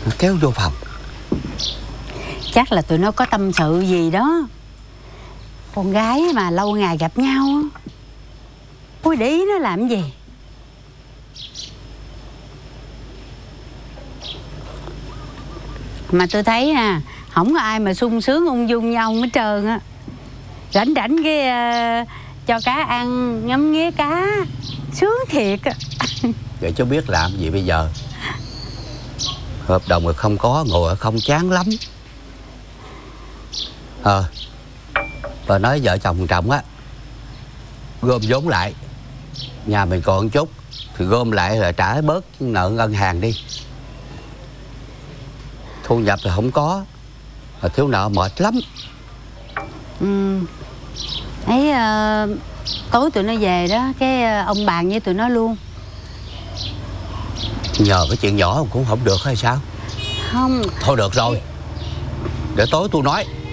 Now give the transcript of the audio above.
Nó kéo vô phòng. Chắc là tụi nó có tâm sự gì đó. Con gái mà lâu ngày gặp nhau, Ui để ý nó làm gì. Mà tôi thấy không có ai mà sung sướng ung dung nhau hết trơn á. Rảnh rảnh cái cho cá ăn, ngắm nghía cá, sướng thiệt á. Vậy cháu biết làm gì bây giờ? Hợp đồng rồi không có, ngồi ở không chán lắm. Bà nói vợ chồng Trọng á, gom vốn lại, nhà mình còn chút thì gom lại là trả bớt nợ ngân hàng đi. Thu nhập thì không có, mà thiếu nợ mệt lắm. Ấy tối tụi nó về đó, cái ông bàn với tụi nó luôn. Nhờ cái chuyện nhỏ cũng không được hay sao? Không. Thôi được rồi, để tối tôi nói.